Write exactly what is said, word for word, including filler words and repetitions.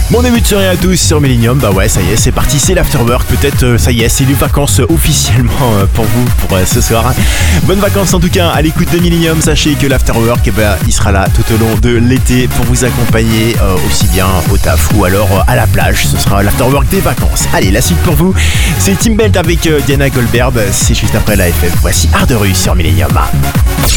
Bon début de soirée à tous sur Millennium. Bah ouais, ça y est, c'est parti, c'est l'afterwork. Peut-être, euh, ça y est, c'est les vacances euh, officiellement euh, pour vous pour euh, ce soir. Bonnes vacances en tout cas à l'écoute de Millennium. Sachez que l'afterwork, eh ben, il sera là tout au long de l'été pour vous accompagner euh, aussi bien au taf ou alors euh, à la plage. Ce sera l'afterwork des vacances. Allez, la suite pour vous, c'est Team Belt avec euh, Diana Goldberg. C'est juste après la F F. Voici Art de rue sur Millennium.